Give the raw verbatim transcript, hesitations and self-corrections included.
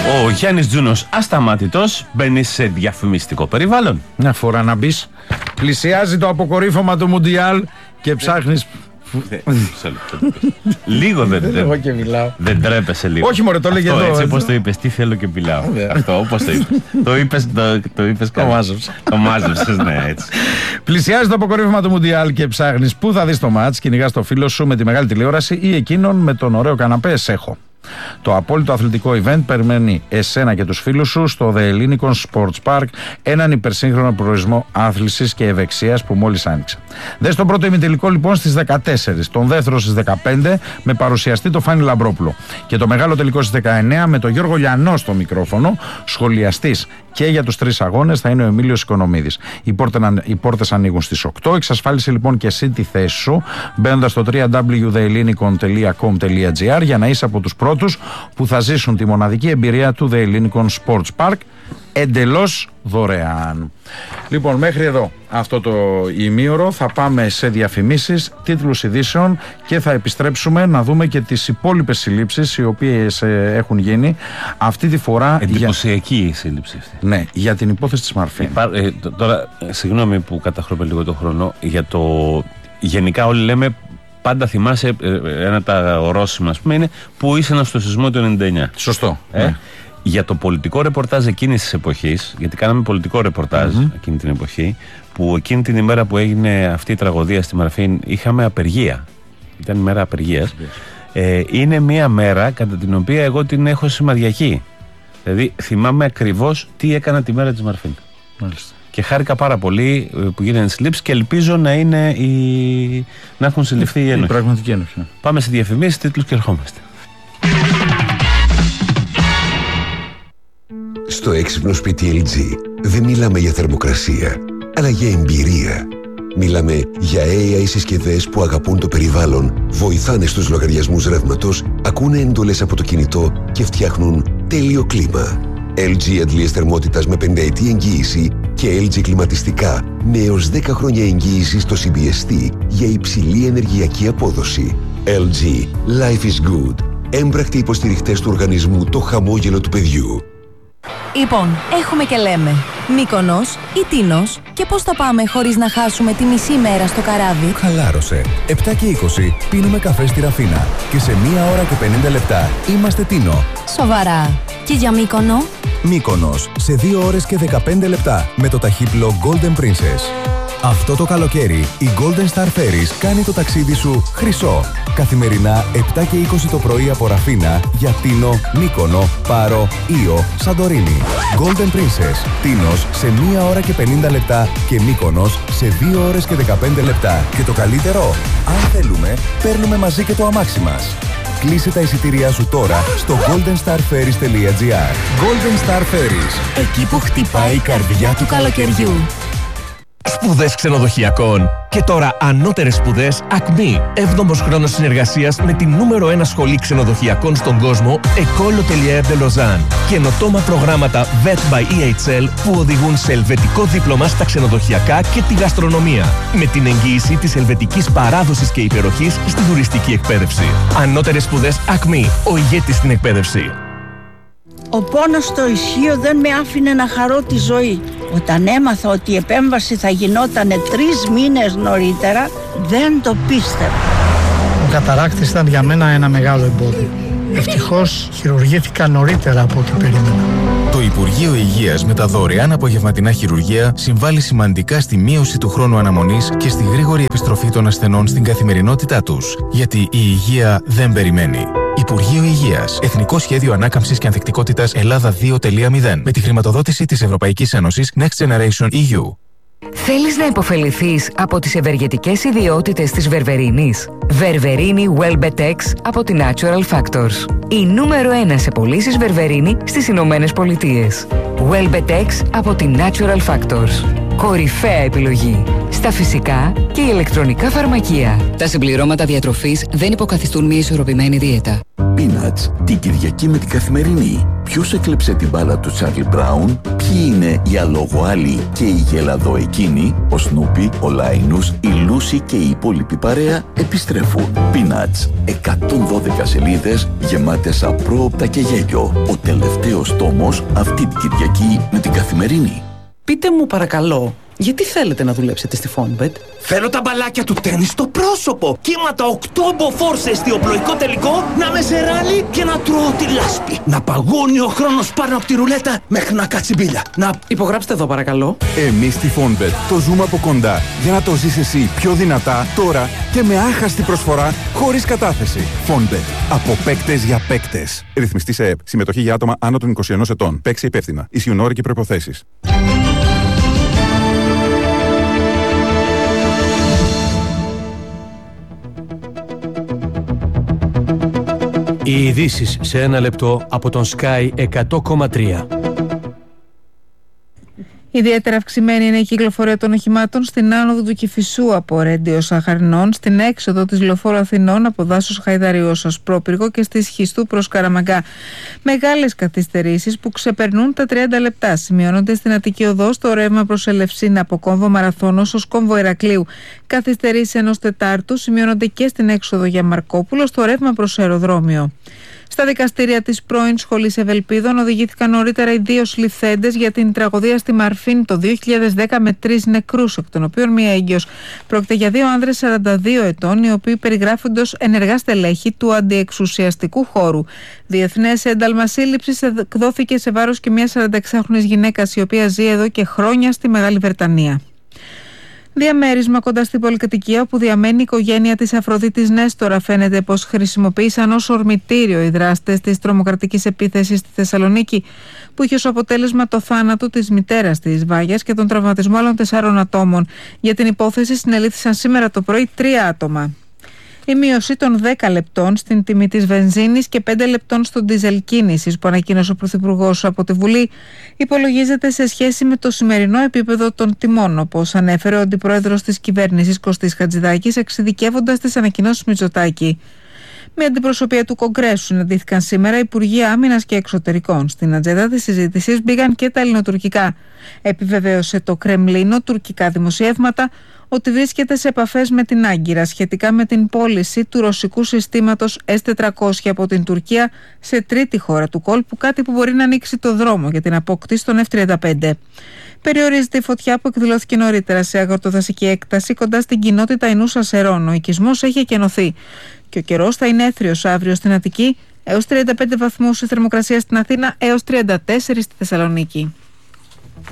Ο Γιάννης Τζούνος ασταμάτητος μπαίνει σε διαφημιστικό περιβάλλον. Μια φορά να μπεις. Πλησιάζει το αποκορύφωμα του Μουντιάλ και ψάχνεις. Λίγο δεν Εγώ και μιλάω. Δεν τρέπεσαι λίγο. Όχι μωρέ, το λέγε εδώ. Έτσι όπως το είπες, τι θέλω και μιλάω. Αυτό όπως το είπες. Το είπες, το είπες Το μάζεψες. Το μάζεψες, ναι, έτσι. Πλησιάζει το αποκορύφωμα του Μουντιάλ και ψάχνεις πού θα δεις το μάτς, κυνηγάς το φίλο σου με τη μεγάλη τηλεόραση ή εκείνον με τον ωραίο καναπέ εσέχο. Το απόλυτο αθλητικό event περιμένει εσένα και τους φίλους σου στο The Ellinikon Sports Park, έναν υπερσύγχρονο προορισμό άθλησης και ευεξίας που μόλις άνοιξε. Δες τον πρώτο ημιτελικό λοιπόν στις δεκατέσσερις, τον δεύτερο στις δεκαπέντε με παρουσιαστή το Φάνη Λαμπρόπουλο και το μεγάλο τελικό στις δεκαεννέα με τον Γιώργο Λιανό στο μικρόφωνο, σχολιαστής και για τους τρεις αγώνες θα είναι ο Εμίλιος Οικονομίδης. Οι πόρτες, οι πόρτες ανοίγουν στις οκτώ. Εξασφάλισε λοιπόν και εσύ τη θέση σου μπαίνοντας στο double-u double-u double-u τελεία the ellinikon τελεία com τελεία gr για να είσαι από τους πρώτους που θα ζήσουν τη μοναδική εμπειρία του The Ellinikon Sports Park εντελώς δωρεάν. Λοιπόν, μέχρι εδώ αυτό το ημίωρο θα πάμε σε διαφημίσεις, τίτλους ειδήσεων και θα επιστρέψουμε να δούμε και τις υπόλοιπες συλλήψεις οι οποίες ε, έχουν γίνει αυτή τη φορά. Εντυπωσιακή για... η σύλληψη αυτή. Ναι, για την υπόθεση της Μαρφίν. Υπά... Ε, τώρα, συγγνώμη που καταχρώνω λίγο το χρόνο, για το... γενικά όλοι λέμε πάντα θυμάσαι ε, ένα τα ορόσημα, ας πούμε, είναι που ήσουν στο σεισμό του ενενήντα εννέα. Σωστό. Ε? Ναι. Για το πολιτικό ρεπορτάζ εκείνης της εποχής, γιατί κάναμε πολιτικό ρεπορτάζ mm-hmm. εκείνη την εποχή, που εκείνη την ημέρα που έγινε αυτή η τραγωδία στη Μαρφίν είχαμε απεργία. Ήταν η μέρα απεργίας. Yes. Ε, είναι μια μέρα κατά την οποία εγώ την έχω σημαδιακή. Δηλαδή θυμάμαι ακριβώς τι έκανα τη μέρα της Μαρφίν. Μάλιστα. Και χάρηκα πάρα πολύ που γίνανε συλλήψεις και ελπίζω να, είναι η... να έχουν συλληφθεί οι ένοχοι. Η πραγματική ένοχη. Πάμε σε διαφημίσεις, τίτλους και ερχόμαστε. Στο έξυπνο σπίτι ελ τζι δεν μιλάμε για θερμοκρασία, αλλά για εμπειρία. Μιλάμε για έι άι συσκευές που αγαπούν το περιβάλλον, βοηθάνε στους λογαριασμούς ρεύματος, ακούνε εντολές από το κινητό και φτιάχνουν τέλειο κλίμα. ελ τζι αντλίες θερμότητας με πενταετή εγγύηση και ελ τζι κλιματιστικά με έως δέκα χρόνια εγγύηση στο σι μπι ες τι για υψηλή ενεργειακή απόδοση. ελ τζι. Life is good. Έμπρακτοι υποστηριχτές του οργανισμού Το Χαμόγελο του Παιδιού. Λοιπόν, έχουμε και λέμε Μύκονος ή Τίνος και πώς θα πάμε χωρίς να χάσουμε τη μισή μέρα στο καράβι. Χαλάρωσε. επτά και είκοσι πίνουμε καφέ στη Ραφίνα και σε μία ώρα και πενήντα λεπτά είμαστε Τίνο. Σοβαρά. Και για Μύκονο? Μύκονος σε δύο ώρες και δεκαπέντε λεπτά με το ταχύπλο Golden Princess. Αυτό το καλοκαίρι η Golden Star Ferries κάνει το ταξίδι σου χρυσό. Καθημερινά επτά και είκοσι το πρωί από Ραφίνα για Τίνο, Μύκονο, Πάρο, Ήο, Σαντορίνη. Golden Princess, Τίνος σε μία ώρα και πενήντα λεπτά και Μύκονος σε δύο ώρες και δεκαπέντε λεπτά. Και το καλύτερο, αν θέλουμε, παίρνουμε μαζί και το αμάξι μας. Κλείσε τα εισιτήριά σου τώρα στο golden star ferries τελεία gr. Golden Star Ferries. Εκεί που χτυπάει η καρδιά του καλοκαιριού. Σπουδές ξενοδοχειακών. Και τώρα ανώτερες σπουδές Ακμή. έβδομος χρόνος συνεργασίας με την νούμερο ένα σχολή ξενοδοχειακών στον κόσμο, École Hôtelière de Lausanne. Καινοτόμα προγράμματα βετ by ι έιτς ελ που οδηγούν σε ελβετικό δίπλωμα στα ξενοδοχειακά και τη γαστρονομία. Με την εγγύηση της ελβετικής παράδοσης και υπεροχής στην τουριστική εκπαίδευση. Ανώτερες σπουδές Ακμή. Ο ηγέτης στην εκπαίδευση. Ο πόνος στο ισχύο δεν με άφηνε να χαρώ τη ζωή. Όταν έμαθα ότι η επέμβαση θα γινότανε τρεις μήνες νωρίτερα, δεν το πίστευα. Ο καταράκτης ήταν για μένα ένα μεγάλο εμπόδιο. Ευτυχώς χειρουργήθηκα νωρίτερα από ό,τι περίμενα. Το Υπουργείο Υγείας με τα δωρεάν απογευματινά χειρουργία συμβάλλει σημαντικά στη μείωση του χρόνου αναμονής και στη γρήγορη επιστροφή των ασθενών στην καθημερινότητά τους. Γιατί η υγεία δεν περιμένει. Υπουργείο Υγείας. Εθνικό Σχέδιο Ανάκαμψης και Ανθεκτικότητας Ελλάδα δύο τελεία μηδέν. Με τη χρηματοδότηση της Ευρωπαϊκής Ένωσης Next Generation ι γιου. Θέλεις να υποφεληθείς από τις ευεργετικές ιδιότητες της Βερβερίνης? Βερβερίνη Welbetex από τη Natural Factors. Η νούμερο ένα σε πωλήσεις Βερβερίνη στις Ηνωμένες Πολιτείες. Welbetex από τη Natural Factors. Κορυφαία επιλογή στα φυσικά και ηλεκτρονικά φαρμακεία. Τα συμπληρώματα διατροφής δεν υποκαθιστούν μια ισορροπημένη δίαιτα. Peanuts, την Κυριακή με την Καθημερινή. Πιο ποιος έκλεψε την μπάλα του Τσάρλι Μπράουν, ποιοι είναι οι αλογοάλοι και οι γελαδοεκίνοι, ο Σνούπι, ο Λάινους, η Λούση και η υπόλοιπη παρέα επιστρέφουν. Peanuts, εκατόν δώδεκα σελίδες γεμάτες απρόοπτα και γέλιο. Ο τελευταίος τόμος αυτή την Κυριακή με την Καθημερινή. Πείτε μου παρακαλώ, γιατί θέλετε να δουλέψετε στη Fonbet? Θέλω τα μπαλάκια του τέννις στο πρόσωπο. Κύματα οκτώ μποφόρ σε εστιοπλοϊκό τελικό, να με σε ράλι και να τρώω τη λάσπη. Να παγώνει ο χρόνος πάνω από τη ρουλέτα μέχρι να κάτσει μπίλια. Να υπογράψτε εδώ παρακαλώ. Εμείς στη Fonbet το ζούμε από κοντά για να το ζεις εσύ πιο δυνατά τώρα και με άχαστη προσφορά χωρίς κατάθεση. Fonbet. Από παίκτες για παίκτες. Ρυθμιστή σε ΕΕΠ. Συμμετοχή για άτομα άνω των είκοσι ενός ετών. Παίξε υπεύθυνα. Ισιουν όροι και προϋποθέσεις. Οι ειδήσεις σε ένα λεπτό από τον Sky εκατό κόμμα τρία. Ιδιαίτερα αυξημένη είναι η κυκλοφορία των οχημάτων στην άνοδο του Κηφισού από Ρέντιο Σαχαρινών, στην έξοδο της Λεωφόρου Αθηνών από Δάσος Χαϊδαρίου ως Ασπρόπυργο και στη Σχιστού προς Καραμαγκά. Μεγάλες καθυστερήσεις που ξεπερνούν τα τριάντα λεπτά σημειώνονται στην Αττική Οδό, στο ρεύμα προς Ελευσίνα από κόμβο Μαραθώνος ως κόμβο Ηρακλείου. Καθυστερήσεις ενός Τετάρτου σημειώνονται και στην έξοδο για Μαρκόπουλο, στο ρεύμα προς αεροδρόμιο. Στα δικαστήρια της πρώην Σχολής Ευελπίδων οδηγήθηκαν νωρίτερα οι δύο συλληφθέντες για την τραγωδία στη Μαρφίν το δύο χιλιάδες δέκα με τρεις νεκρούς, εκ των οποίων μία έγκυος. Πρόκειται για δύο άνδρες σαράντα δύο ετών, οι οποίοι περιγράφονται ως ενεργά στελέχη του αντιεξουσιαστικού χώρου. Διεθνές ένταλμα σύλληψης εκδόθηκε σε βάρος και μιας σαρανταεξάχρονης γυναίκας, η οποία ζει εδώ και χρόνια στη Μεγάλη Βρετανία. Διαμέρισμα κοντά στην πολυκατοικία όπου διαμένει η οικογένεια της Αφροδίτης Νέστορα. Φαίνεται πως χρησιμοποίησαν ως ορμητήριο οι δράστες της τρομοκρατικής επίθεσης στη Θεσσαλονίκη, που είχε ως αποτέλεσμα το θάνατο της μητέρας της Βάγιας και τον τραυματισμό άλλων τεσσάρων ατόμων. Για την υπόθεση συνελήφθησαν σήμερα το πρωί τρία άτομα. Η μείωση των δέκα λεπτών στην τιμή της βενζίνης και πέντε λεπτών στον ντίζελ κίνησης που ανακοίνωσε ο Πρωθυπουργός από τη Βουλή υπολογίζεται σε σχέση με το σημερινό επίπεδο των τιμών, όπως ανέφερε ο αντιπρόεδρος της κυβέρνησης Κωστής Χατζηδάκης, εξειδικεύοντας τις ανακοινώσεις Μητσοτάκη. Με αντιπροσωπεία του Κογκρέσου συναντήθηκαν σήμερα Υπουργοί Άμυνας και Εξωτερικών. Στην ατζέντα της συζήτησης μπήκαν και τα ελληνοτουρκικά. Επιβεβαίωσε το Κρεμλίνο τουρκικά δημοσιεύματα ότι βρίσκεται σε επαφές με την Άγκυρα σχετικά με την πώληση του ρωσικού συστήματος ες τετρακόσια από την Τουρκία σε τρίτη χώρα του κόλπου, κάτι που μπορεί να ανοίξει το δρόμο για την απόκτηση των εφ τριάντα πέντε. Περιορίζεται η φωτιά που εκδηλώθηκε νωρίτερα σε αγροτοδασική έκταση κοντά στην κοινότητα Ινούσα Σερών. Ο οικισμός έχει εκενωθεί και ο καιρός θα είναι έθριος αύριο στην Αττική, έως τριάντα πέντε βαθμούς η θερμοκρασία στην Αθήνα, έως τριάντα τέσσερα στη Θεσσαλονίκη.